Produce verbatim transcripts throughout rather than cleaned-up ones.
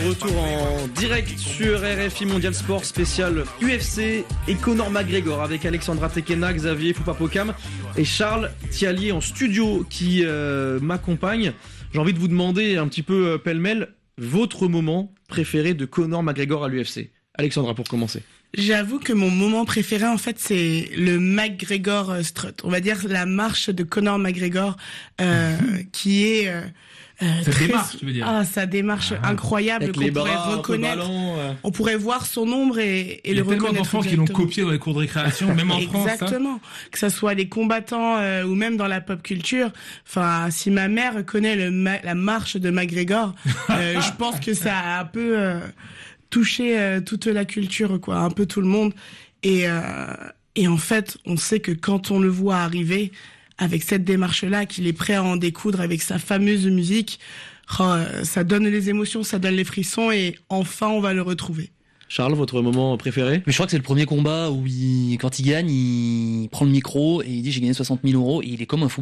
retour en direct sur R F I Mondial Sport spécial U F C et Conor McGregor avec Alexandra Tekena, Xavier Foupapokam et Charles Thiallier en studio qui euh, m'accompagne. J'ai envie de vous demander un petit peu euh, pêle-mêle votre moment préféré de Conor McGregor à l'U F C. Alexandra, pour commencer. J'avoue que mon moment préféré, en fait, c'est le McGregor euh, strut. On va dire la marche de Conor McGregor, euh, qui est... Euh, Euh, sa très... démarche, tu veux dire. Ah, sa démarche ah, incroyable avec qu'on les pourrait bras, reconnaître. ballon, euh... On pourrait voir son ombre et, et le reconnaître. Il y a tellement d'enfants qui l'ont copié dans les cours de récréation, même en France. Exactement. Hein. Que ça soit les combattants euh, ou même dans la pop culture. Enfin, si ma mère connaît le ma- la marche de McGregor, euh, je pense que ça a un peu euh, touché euh, toute la culture, quoi, un peu tout le monde. Et euh, et en fait, on sait que quand on le voit arriver avec cette démarche-là, qu'il est prêt à en découdre avec sa fameuse musique, oh, ça donne les émotions, ça donne les frissons et enfin on va le retrouver. Charles, votre moment préféré ? Mais je crois que c'est le premier combat où il, quand il gagne, il prend le micro et il dit j'ai gagné soixante mille euros et il est comme un fou.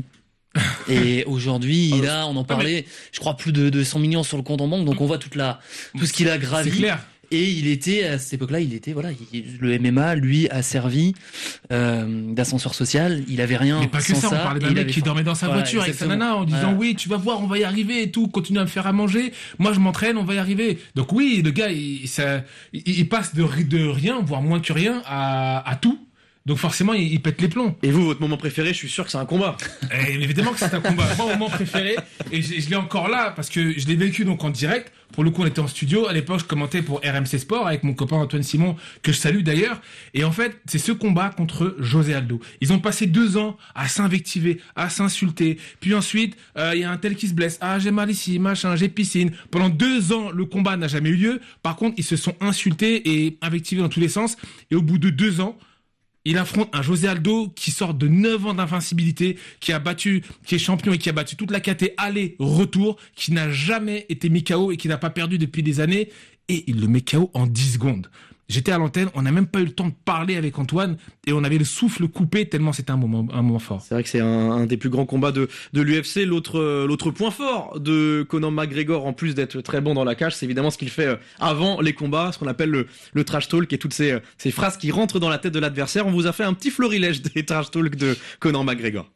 Et aujourd'hui, il a, on en parlait, je crois plus de, de cent millions sur le compte en banque, donc on voit toute la, tout ce qu'il a gravi. C'est clair. Et il était, à cette époque-là, il était, voilà, il, le M M A, lui, a servi euh, d'ascenseur social. Il avait rien mais pas sans que ça, ça. on parlait d'un mec qui dormait dans sa voilà, voiture exactement. avec sa nana en disant voilà. oui, tu vas voir, on va y arriver et tout, continue à me faire à manger. Moi, je m'entraîne, on va y arriver. Donc oui, le gars, il, ça, il, il passe de, de rien, voire moins que rien, à, à tout. Donc forcément, il, il pète les plombs. Et vous, votre moment préféré, je suis sûr que c'est un combat. Et évidemment que c'est un combat. Moi, mon moment préféré, et je, je l'ai encore là, parce que je l'ai vécu donc en direct. Pour le coup, on était en studio. À l'époque, je commentais pour R M C Sport avec mon copain Antoine Simon, que je salue d'ailleurs. Et en fait, c'est ce combat contre José Aldo. Ils ont passé deux ans à s'invectiver, à s'insulter. Puis ensuite, il euh, y a un tel qui se blesse. Ah, j'ai mal ici, machin, j'ai piscine. Pendant deux ans, le combat n'a jamais eu lieu. Par contre, ils se sont insultés et invectivés dans tous les sens. Et au bout de deux ans, il affronte un José Aldo qui sort de neuf ans d'invincibilité, qui a battu, qui est champion et qui a battu toute la K T aller-retour, qui n'a jamais été mis K O et qui n'a pas perdu depuis des années. Et il le met K O en dix secondes. J'étais à l'antenne, on n'a même pas eu le temps de parler avec Antoine et on avait le souffle coupé tellement c'était un moment, un moment fort. C'est vrai que c'est un, un des plus grands combats de, de l'U F C. L'autre, l'autre point fort de Conor McGregor, en plus d'être très bon dans la cage, c'est évidemment ce qu'il fait avant les combats, ce qu'on appelle le, le trash talk et toutes ces, ces phrases qui rentrent dans la tête de l'adversaire. On vous a fait un petit florilège des trash talk de Conor McGregor.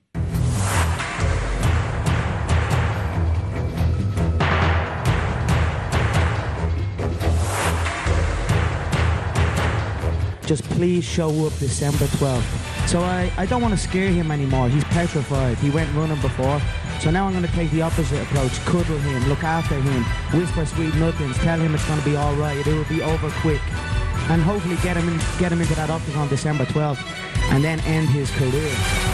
Just please show up December twelfth. So I, I don't want to scare him anymore. He's petrified. He went running before. So now I'm going to take the opposite approach. Cuddle him, look after him, whisper sweet nothings, tell him it's going to be all right. It will be over quick. And hopefully get him, in, get him into that octagon December twelfth and then end his career.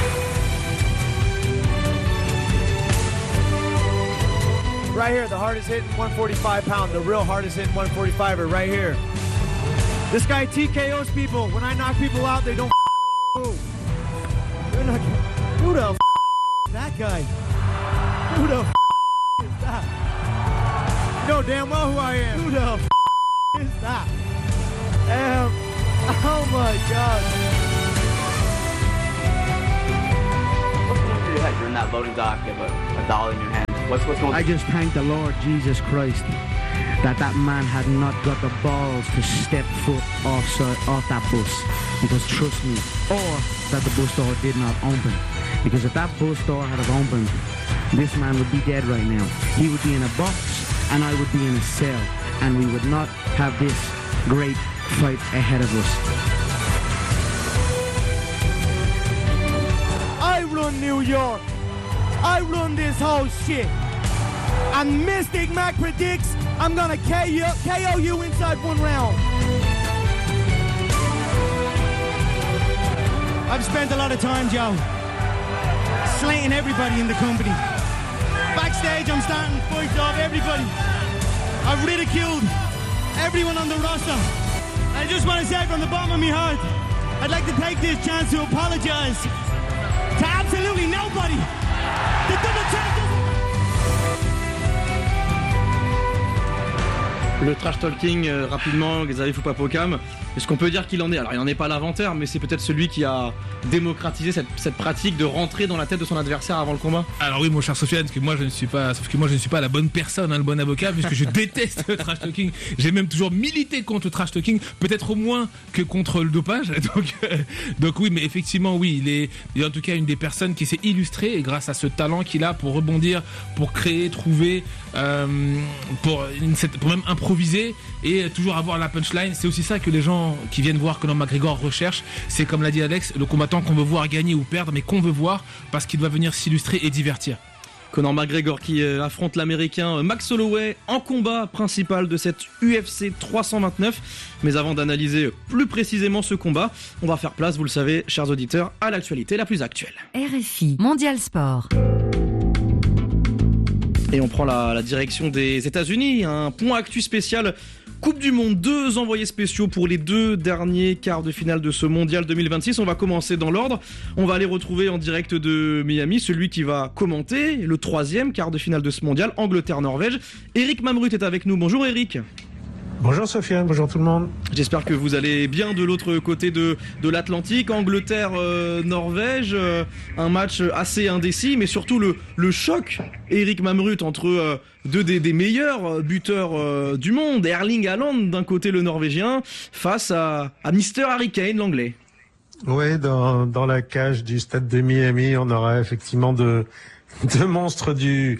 Right here, the hardest hitting one forty-five pound, the real hardest hitting one forty-fiver right here. This guy T K Os people. When I knock people out, they don't move. They're not, who the f- is that guy? Who the f- is that? You know damn well who I am. Who the f- is that? Um, oh my God. What's going through your head? You're in that loading dock, you have a, a dollar in your hand. What's, what's going I just thank the Lord Jesus Christ that that man had not got the balls to step foot off, off that bus, because trust me, or that the bus door did not open, because if that bus door had have opened, this man would be dead right now. He would be in a box and I would be in a cell, and we would not have this great fight ahead of us. I run New York. I run this whole shit. And Mystic Mac predicts I'm gonna K O you inside one round. I've spent a lot of time, Joe, slating everybody in the company. Backstage, I'm starting fights off everybody. I've ridiculed everyone on the roster. I just want to say from the bottom of my heart, I'd like to take this chance to apologize to absolutely nobody. The double champ doesn't... Le trash talking, euh, rapidement, Xavier Foupapokam, est-ce qu'on peut dire qu'il en est? Alors il n'en est pas l'inventeur, mais c'est peut-être celui qui a démocratisé cette, cette pratique de rentrer dans la tête de son adversaire avant le combat. Alors oui, mon cher Sofiane, parce que moi je ne suis pas, sauf que moi je ne suis pas la bonne personne, hein, le bon avocat, puisque je déteste le trash talking. J'ai même toujours milité contre le trash talking, peut-être au moins que contre le dopage. Donc, euh, donc oui, mais effectivement, oui, il est, il est en tout cas une des personnes qui s'est illustrée et grâce à ce talent qu'il a pour rebondir, pour créer, trouver, euh, pour, une, pour même improviser et toujours avoir la punchline. C'est aussi ça que les gens qui viennent voir Conor McGregor recherchent. C'est comme l'a dit Alex, le combattant qu'on veut voir gagner ou perdre, mais qu'on veut voir parce qu'il doit venir s'illustrer et divertir. Conor McGregor qui euh, affronte l'américain Max Holloway en combat principal de cette U F C trois cent vingt-neuf. Mais avant d'analyser plus précisément ce combat, on va faire place, vous le savez, chers auditeurs, à l'actualité la plus actuelle. R F I Mondial Sport. Et on prend la, la direction des États-Unis, un point actu spécial Coupe du Monde, deux envoyés spéciaux pour les deux derniers quarts de finale de ce Mondial deux mille vingt-six. On va commencer dans l'ordre. On va aller retrouver en direct de Miami celui qui va commenter le troisième quart de finale de ce Mondial, Angleterre-Norvège. Eric Mamrut est avec nous. Bonjour Eric. Bonjour Sofiane, bonjour tout le monde. J'espère que vous allez bien de l'autre côté de, de l'Atlantique. Angleterre-Norvège, euh, un match assez indécis, mais surtout le, le choc, Eric Mamrut, entre euh, deux des, des meilleurs buteurs euh, du monde, Erling Haaland d'un côté le Norvégien, face à, à Mister Harry Kane, l'Anglais. Oui, dans, dans la cage du stade de Miami, on aura effectivement deux, deux monstres du...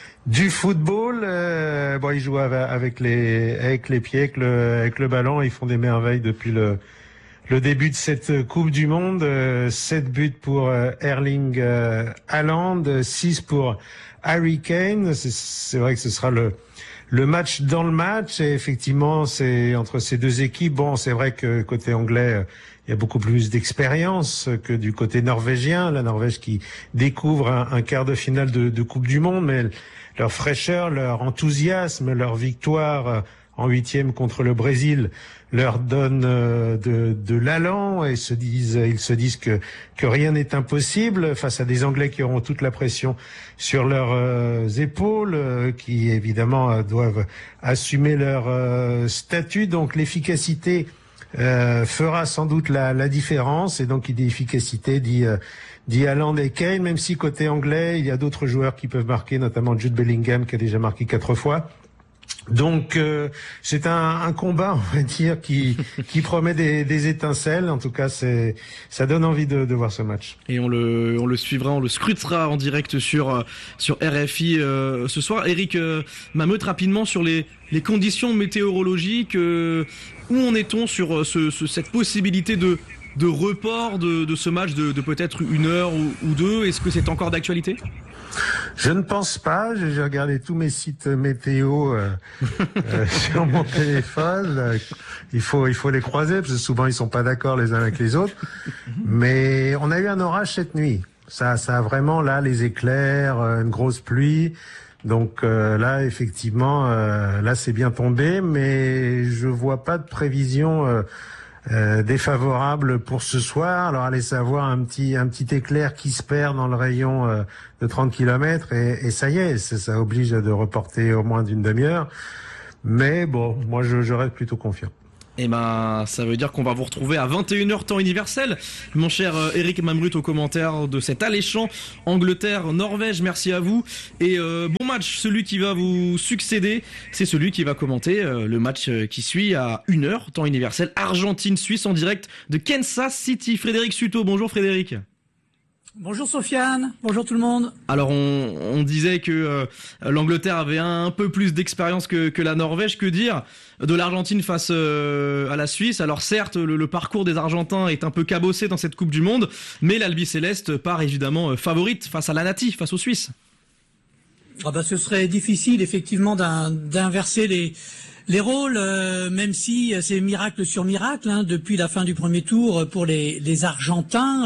Du football, euh, bon, ils jouent avec les avec les pieds, avec le, avec le ballon, ils font des merveilles depuis le le début de cette Coupe du Monde. Euh, sept buts pour euh, Erling euh, Haaland, six pour Harry Kane. C'est, c'est vrai que ce sera le le match dans le match. Et effectivement, c'est entre ces deux équipes. Bon, c'est vrai que côté anglais, il y a beaucoup plus d'expérience que du côté norvégien. La Norvège qui découvre un, un quart de finale de, de Coupe du Monde, mais leur fraîcheur, leur enthousiasme, leur victoire en huitième contre le Brésil leur donne de, de l'allant et se disent, ils se disent que, que rien n'est impossible face à des Anglais qui auront toute la pression sur leurs euh, épaules, euh, qui évidemment euh, doivent assumer leur euh, statut. Donc l'efficacité euh, fera sans doute la, la différence, et donc qui dit efficacité dit euh, dit Haaland et Kane, même si côté anglais, il y a d'autres joueurs qui peuvent marquer, notamment Jude Bellingham qui a déjà marqué quatre fois. Donc euh, c'est un, un combat, on va dire, qui qui promet des, des étincelles. En tout cas, c'est ça donne envie de, de voir ce match. Et on le on le suivra, on le scrutera en direct sur sur R F I euh, ce soir. Eric euh, Mamrut, rapidement sur les les conditions météorologiques, euh, où en est-on sur ce, ce cette possibilité de de report de, de ce match de, de peut-être une heure ou, ou deux? Est-ce que c'est encore d'actualité? Je ne pense pas. J'ai regardé tous mes sites météo euh, euh, sur mon téléphone. Il faut, il faut les croiser parce que souvent ils sont pas d'accord les uns avec les autres. Mais on a eu un orage cette nuit. Ça, ça a vraiment là les éclairs, une grosse pluie. Donc euh, là, effectivement, euh, là c'est bien tombé, mais je vois pas de prévision Euh, Euh, défavorable pour ce soir. Alors allez savoir, un petit un petit éclair qui se perd dans le rayon euh, de trente kilomètres et, et ça y est, ça, ça oblige de reporter au moins d'une demi-heure. Mais bon, moi je, je reste plutôt confiant. Eh ben, ça veut dire qu'on va vous retrouver à vingt et une heures temps universel. Mon cher Eric Mamrut au commentaire de cet alléchant Angleterre-Norvège. Merci à vous. Et euh, bon match, celui qui va vous succéder, c'est celui qui va commenter euh, le match qui suit à une heure temps universel. Argentine-Suisse en direct de Kansas City. Frédéric Suto, bonjour Frédéric. Bonjour Sofiane, bonjour tout le monde. Alors on, on disait que euh, l'Angleterre avait un, un peu plus d'expérience que, que la Norvège. Que dire de l'Argentine face euh, à la Suisse? Alors certes, le, le parcours des Argentins est un peu cabossé dans cette Coupe du Monde, mais l'Albiceleste part évidemment favorite face à la Nati, face aux Suisses. Ah bah, ce serait difficile effectivement d'un, d'inverser les... Les rôles, euh, même si c'est miracle sur miracle, hein, depuis la fin du premier tour pour les, les Argentins,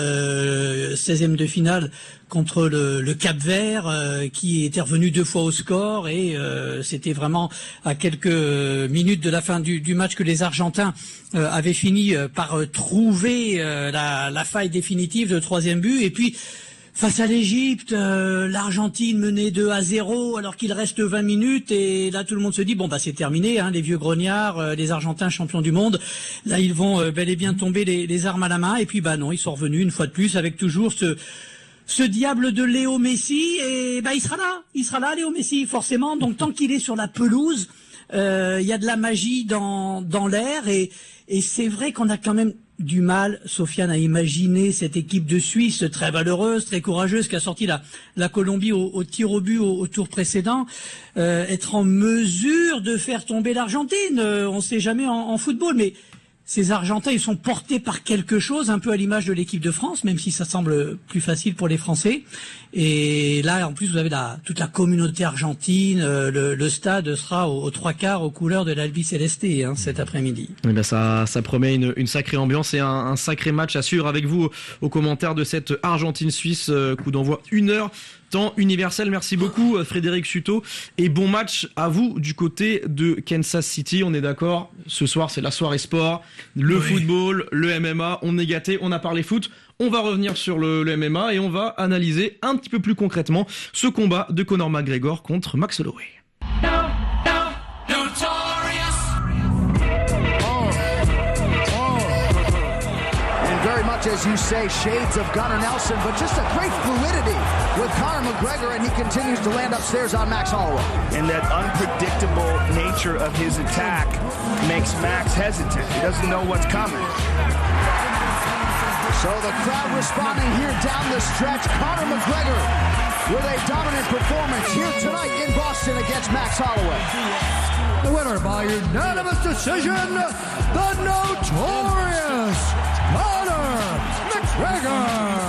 euh, seizième de finale contre le, le Cap-Vert, euh, qui était revenu deux fois au score, et euh, c'était vraiment à quelques minutes de la fin du, du match que les Argentins euh, avaient fini par trouver euh, la, la faille définitive de troisième but. Et puis Face à l'Égypte, euh, l'Argentine menait deux à zéro alors qu'il reste vingt minutes et là tout le monde se dit bon bah c'est terminé, hein, les vieux grognards, euh, les Argentins champions du monde, là ils vont euh, bel et bien tomber les, les armes à la main et puis bah non, ils sont revenus une fois de plus avec toujours ce ce diable de Léo Messi et bah il sera là, il sera là Léo Messi forcément, donc tant qu'il est sur la pelouse, il euh, y a de la magie dans dans l'air et et c'est vrai qu'on a quand même du mal, Sofiane, à imaginer cette équipe de Suisse très valeureuse, très courageuse, qui a sorti la, la Colombie au, au tir au but au, au tour précédent, euh, être en mesure de faire tomber l'Argentine. Euh, on ne sait jamais en, en football, mais ces Argentins, ils sont portés par quelque chose, un peu à l'image de l'équipe de France, même si ça semble plus facile pour les Français. Et là, en plus, vous avez la, toute la communauté argentine. Euh, le, le stade sera aux, aux trois quarts aux couleurs de l'Albi Céleste hein, cet après-midi. Eh bien, ça, ça promet une, une sacrée ambiance et un, un sacré match à suivre avec vous aux commentaires de cette Argentine-Suisse. Euh, coup d'envoi une heure. Temps universel. Merci beaucoup Frédéric Suto et bon match à vous du côté de Kansas City. On est d'accord, ce soir c'est la soirée sport, le oui. football, le M M A, on est gâté, on a parlé foot. On va revenir sur le, le M M A et on va analyser un petit peu plus concrètement ce combat de Conor McGregor contre Max Holloway. As you say, shades of Gunnar Nelson, but just a great fluidity with Conor McGregor, and he continues to land upstairs on Max Holloway. And that unpredictable nature of his attack makes Max hesitant. He doesn't know what's coming. So the crowd responding here down the stretch. Conor McGregor with a dominant performance here tonight in Boston against Max Holloway. The winner by unanimous decision, the notorious Conor McGregor.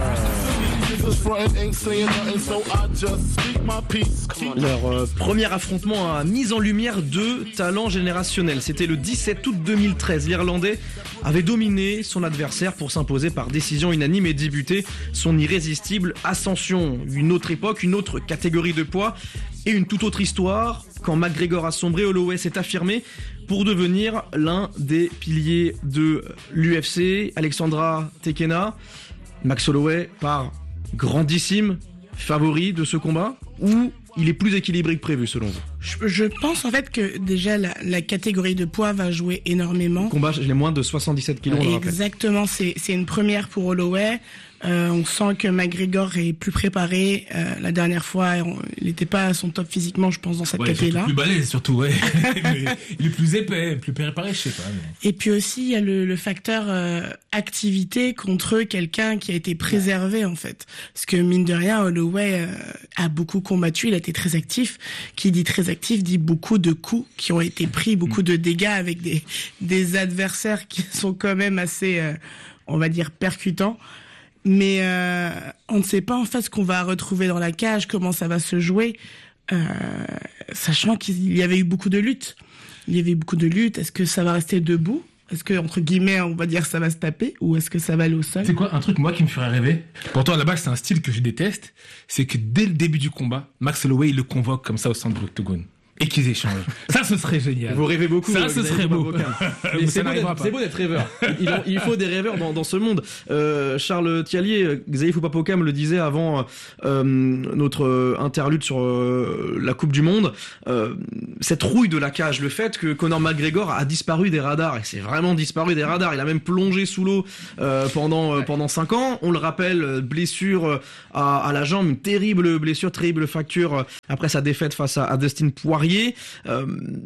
Leur euh, premier affrontement a mis en lumière deux talents générationnels. C'était le dix-sept août deux mille treize. L'Irlandais avait dominé son adversaire pour s'imposer par décision unanime et débuter son irrésistible ascension. Une autre époque, une autre catégorie de poids et une toute autre histoire. Quand McGregor a sombré, Holloway s'est affirmé pour devenir l'un des piliers de l'U F C. Alexandra Tekena, Max Holloway part grandissime favori de ce combat ou il est plus équilibré que prévu selon vous? Je, je pense en fait que déjà la, la catégorie de poids va jouer énormément. Le combat, j'ai moins de soixante-dix-sept kilos. Exactement, c'est, c'est une première pour Holloway. Euh, on sent que McGregor est plus préparé. Euh, la dernière fois, on, il n'était pas à son top physiquement, je pense, dans cette ouais, catégorie-là. Il est plus balèze, surtout, ouais. Il est plus épais, plus préparé, je sais pas. Mais... Et puis aussi, il y a le, le facteur euh, activité contre quelqu'un qui a été préservé, en fait. Parce que, mine de rien, Holloway euh, a beaucoup combattu, il a été très actif. Qui dit très actif dit beaucoup de coups qui ont été pris, beaucoup de dégâts avec des, des adversaires qui sont quand même assez, euh, on va dire, percutants. Mais euh, on ne sait pas en fait ce qu'on va retrouver dans la cage, comment ça va se jouer, euh, sachant qu'il y avait eu beaucoup de luttes. Il y avait eu beaucoup de luttes. Est-ce que ça va rester debout? Est-ce que, entre guillemets, on va dire ça va se taper? Ou est-ce que ça va aller au sol? C'est quoi un truc, moi, qui me ferait rêver? Pourtant, à la base, c'est un style que je déteste. C'est que dès le début du combat, Max Holloway, il le convoque comme ça au centre de l'octogone. Et qu'ils échangent. Ça, ce serait génial. Vous rêvez beaucoup. Ça, ce serait beau. Mais c'est, beau d'être, c'est beau d'être rêveur. Il, il faut des rêveurs dans, dans ce monde. Euh, Charles Thiallier, Xavier Foupapokam le disait avant euh, notre interlude sur euh, la Coupe du Monde. Euh, cette rouille de la cage, le fait que Conor McGregor a disparu des radars, et c'est vraiment disparu des radars. Il a même plongé sous l'eau euh, pendant euh, pendant cinq ans. On le rappelle, blessure à, à la jambe, une terrible blessure, terrible fracture après sa défaite face à, à Dustin Poirier. Euh,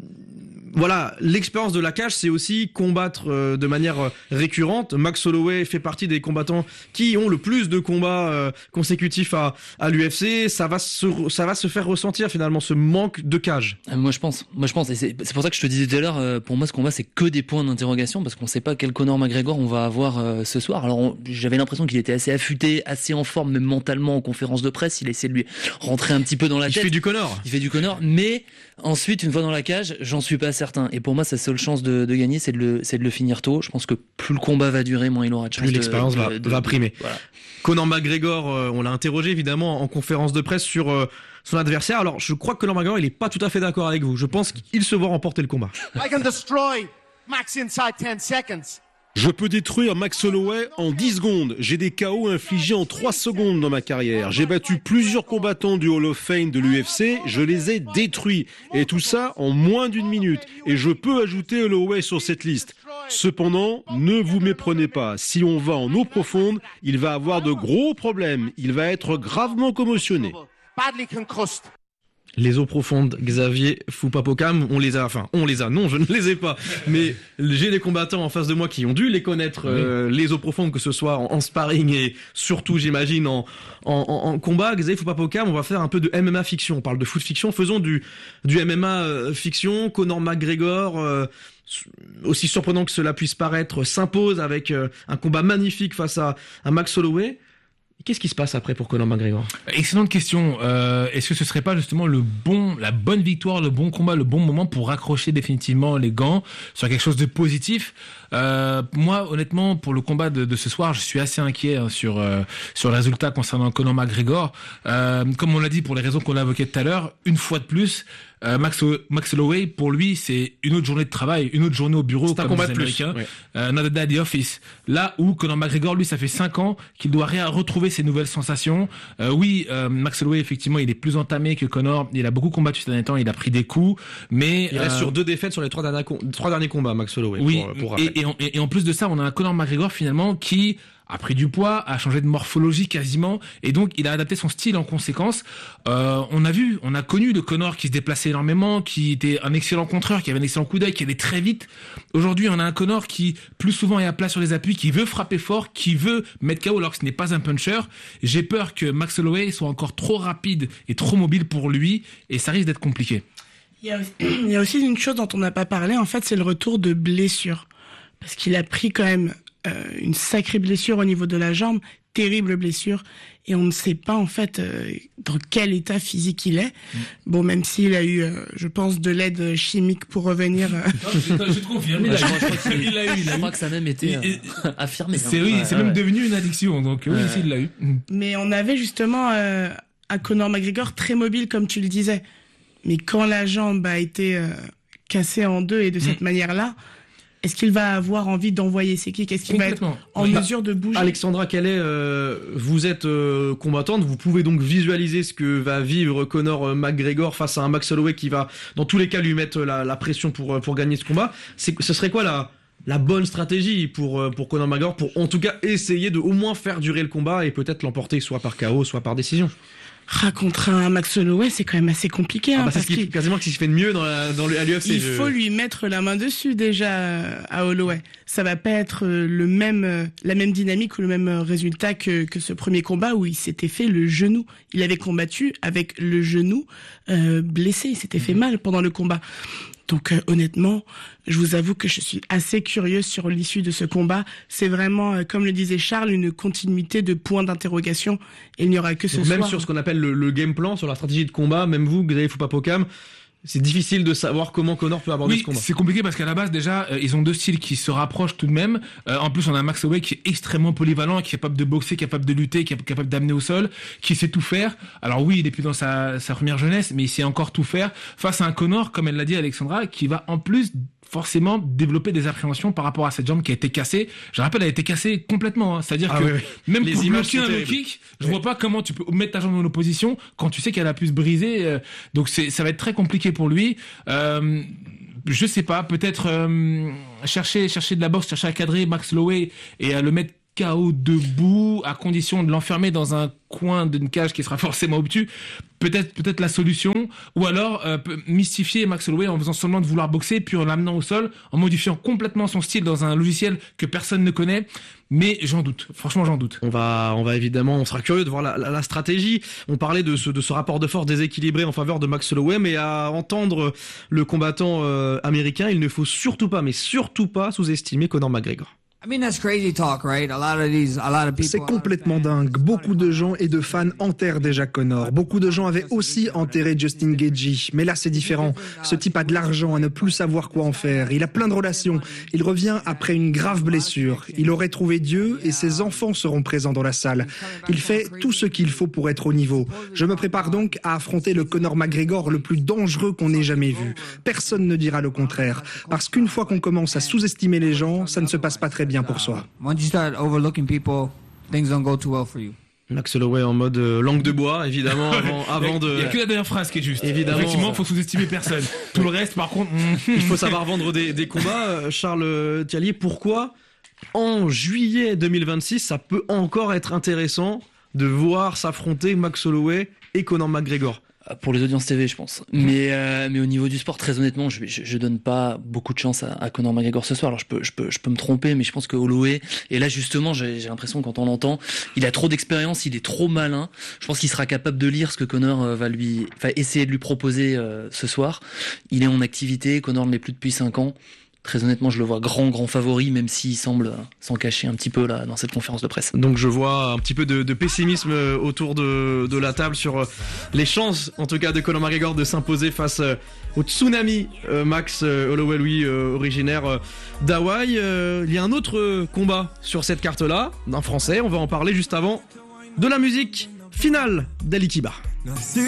voilà, l'expérience de la cage, c'est aussi combattre euh, de manière euh, récurrente. Max Holloway fait partie des combattants qui ont le plus de combats euh, consécutifs à, à l'U F C. Ça va se, ça va se faire ressentir finalement ce manque de cage. Euh, moi je pense, moi je pense, et c'est, c'est pour ça que je te disais tout à l'heure. Euh, pour moi, ce combat, c'est que des points d'interrogation parce qu'on ne sait pas quel Conor McGregor on va avoir euh, ce soir. Alors on, j'avais l'impression qu'il était assez affûté, assez en forme, même mentalement en conférence de presse. Il a essayé de lui rentrer un petit peu dans la il tête. Il fait du Conor. Il fait du Conor, mais ensuite, une fois dans la cage, j'en suis pas certain. Et pour moi, sa seule chance de, de gagner, c'est de, le, c'est de le finir tôt. Je pense que plus le combat va durer, moins il aura de chance. Plus l'expérience de, va, de, de, va primer. Voilà. Conor McGregor, euh, on l'a interrogé évidemment en conférence de presse sur euh, son adversaire. Alors, je crois que Conor McGregor, il est pas tout à fait d'accord avec vous. Je pense qu'il se voit remporter le combat. I can destroy Max inside ten seconds. Je peux détruire Max Holloway en dix secondes. J'ai des K O infligés en trois secondes dans ma carrière. J'ai battu plusieurs combattants du Hall of Fame de l'U F C. Je les ai détruits. Et tout ça en moins d'une minute. Et je peux ajouter Holloway sur cette liste. Cependant, ne vous méprenez pas. Si on va en eau profonde, il va avoir de gros problèmes. Il va être gravement commotionné. Les eaux profondes, Xavier Foupapokam, on les a, enfin, on les a, non, je ne les ai pas, mais j'ai des combattants en face de moi qui ont dû les connaître, euh, les eaux profondes, que ce soit en, en sparring et surtout, j'imagine, en, en, en combat. Xavier Foupapokam, on va faire un peu de M M A fiction, on parle de foot fiction, faisons du, du M M A euh, fiction. Conor McGregor, euh, aussi surprenant que cela puisse paraître, s'impose avec euh, un combat magnifique face à, à Max Holloway. Qu'est-ce qui se passe après pour Conor McGregor ? Excellente question. Euh, est-ce que ce serait pas justement le bon, la bonne victoire, le bon combat, le bon moment pour raccrocher définitivement les gants sur quelque chose de positif ? Euh, moi, honnêtement, pour le combat de, de ce soir, je suis assez inquiet hein, sur euh, sur le résultat concernant Conor McGregor. Euh, comme on l'a dit, pour les raisons qu'on a évoquées tout à l'heure, une fois de plus, euh, Max, Max Holloway, pour lui, c'est une autre journée de travail, une autre journée au bureau, c'est un comme combat les de Américains. Plus, ouais. Euh, another day at the office. Là où Conor McGregor, lui, ça fait cinq ans qu'il doit ré- retrouver ses nouvelles sensations. Euh, oui, euh, Max Holloway, effectivement, il est plus entamé que Conor. Il a beaucoup combattu ces derniers temps. Il a pris des coups, mais il reste euh, sur deux défaites sur les trois derniers, com- trois derniers combats, Max Holloway. Oui, pour, pour rappel. et, et, en, et en plus de ça, on a un Conor McGregor finalement qui a pris du poids, a changé de morphologie quasiment, et donc il a adapté son style en conséquence. Euh, on a vu, on a connu le Conor qui se déplaçait énormément, qui était un excellent contreur, qui avait un excellent coup d'œil, qui allait très vite. Aujourd'hui, on a un Conor qui plus souvent est à plat sur les appuis, qui veut frapper fort, qui veut mettre K O alors que ce n'est pas un puncher. J'ai peur que Max Holloway soit encore trop rapide et trop mobile pour lui, et ça risque d'être compliqué. Il y a aussi, il y a aussi une chose dont on n'a pas parlé, en fait, c'est le retour de blessure. Parce qu'il a pris quand même euh, une sacrée blessure au niveau de la jambe, terrible blessure, et on ne sait pas en fait euh, dans quel état physique il est. Mmh. Bon, même s'il a eu, euh, je pense, de l'aide chimique pour revenir. Euh... Non, je, je te confirme, il a eu. Il a eu, il a eu. Je crois que ça a même été euh, affirmé. C'est hein. oui, ouais, c'est ouais. même devenu une addiction, donc oui, ouais. si, il l'a eu. Mais on avait justement euh, un Conor McGregor très mobile, comme tu le disais. Mais quand la jambe a été euh, cassée en deux et de cette mmh. manière-là, est-ce qu'il va avoir envie d'envoyer ses kicks ? Est-ce qu'il va être en oui. mesure de bouger ? Alexandra Calais, euh, vous êtes euh, combattante, vous pouvez donc visualiser ce que va vivre Conor McGregor face à un Max Holloway qui va, dans tous les cas, lui mettre la, la pression pour pour gagner ce combat. C'est, ce serait quoi la la bonne stratégie pour pour Conor McGregor pour en tout cas essayer de au moins faire durer le combat et peut-être l'emporter soit par K O, soit par décision ? Ah, contre un Max Holloway, c'est quand même assez compliqué. Ah hein, bah c'est parce ce qui, qu'il... quasiment ce qui se fait de mieux dans, la, dans le, à l'U F C. Il je... faut lui mettre la main dessus déjà à Holloway. Ça va pas être le même, la même dynamique ou le même résultat que, que ce premier combat où il s'était fait le genou. Il avait combattu avec le genou euh, blessé. Il s'était fait mal pendant le combat. Donc euh, honnêtement, je vous avoue que je suis assez curieuse sur l'issue de ce combat. C'est vraiment, euh, comme le disait Charles, une continuité de points d'interrogation. Et il n'y aura que ce Donc, soir. Même sur ce qu'on appelle le, le game plan, sur la stratégie de combat, même vous, Xavier Foupapokam, c'est difficile de savoir comment Conor peut aborder oui, ce combat. C'est compliqué parce qu'à la base déjà euh, ils ont deux styles qui se rapprochent tout de même. Euh, en plus on a Max Holloway qui est extrêmement polyvalent, qui est capable de boxer, capable de lutter, qui est capable d'amener au sol, qui sait tout faire. Alors oui, il est plus dans sa, sa première jeunesse, mais il sait encore tout faire face à un Conor, comme elle l'a dit Alexandra, qui va en plus forcément développer des appréhensions par rapport à cette jambe qui a été cassée. Je rappelle, elle a été cassée complètement. Hein. C'est-à-dire ah que oui, oui. même Les pour images bloquer un low kick, je oui. vois pas comment tu peux mettre ta jambe en opposition quand tu sais qu'elle a pu se briser. Euh, donc c'est, ça va être très compliqué pour lui. Euh, je sais pas, peut-être euh, chercher, chercher de la boxe, chercher à cadrer Max Holloway et à le mettre K O debout, à condition de l'enfermer dans un coin d'une cage qui sera forcément obtus. Peut-être, peut-être la solution, ou alors euh, mystifier Max Holloway en faisant semblant de vouloir boxer, puis en l'amenant au sol, en modifiant complètement son style dans un logiciel que personne ne connaît. Mais j'en doute, franchement j'en doute. On va, on va évidemment, on sera curieux de voir la, la, la stratégie. On parlait de ce, de ce rapport de force déséquilibré en faveur de Max Holloway, mais à entendre le combattant euh, américain, il ne faut surtout pas, mais surtout pas sous-estimer Conor McGregor. C'est complètement dingue. Beaucoup de gens et de fans enterrent déjà Conor. Beaucoup de gens avaient aussi enterré Justin Gaethje. Mais là, c'est différent. Ce type a de l'argent à ne plus savoir quoi en faire. Il a plein de relations. Il revient après une grave blessure. Il aurait trouvé Dieu et ses enfants seront présents dans la salle. Il fait tout ce qu'il faut pour être au niveau. Je me prépare donc à affronter le Conor McGregor le plus dangereux qu'on ait jamais vu. Personne ne dira le contraire. Parce qu'une fois qu'on commence à sous-estimer les gens, ça ne se passe pas très bien. bien pour soi. Once you start overlooking people, things don't go too well for you. Max Holloway en mode euh, langue de bois, évidemment, avant, avant de... Il n'y a que la dernière phrase qui est juste. Évidemment. Effectivement, il faut sous-estimer personne. Tout le reste, par contre... Il faut savoir vendre des, des combats. Charles Thiallier, pourquoi en juillet deux mille vingt-six, ça peut encore être intéressant de voir s'affronter Max Holloway et Conor McGregor? Pour les audiences T V, je pense. Mais euh, mais au niveau du sport, très honnêtement, je, je, je donne pas beaucoup de chance à, à Conor McGregor ce soir. Alors je peux je peux je peux me tromper, mais je pense que Holloway, et là justement, j'ai, j'ai l'impression quand on l'entend, il a trop d'expérience, il est trop malin. Je pense qu'il sera capable de lire ce que Conor va lui, enfin essayer de lui proposer euh, ce soir. Il est en activité, Conor ne l'est plus depuis cinq ans. Très honnêtement, je le vois grand, grand favori, même s'il semble s'en cacher un petit peu là dans cette conférence de presse. Donc je vois un petit peu de, de pessimisme autour de, de la table sur les chances, en tout cas, de Conor McGregor de s'imposer face au tsunami Max Holloway, lui, originaire d'Hawaï. Il y a un autre combat sur cette carte-là, d'un Français. On va en parler juste avant de la musique finale d'Ali Kiba.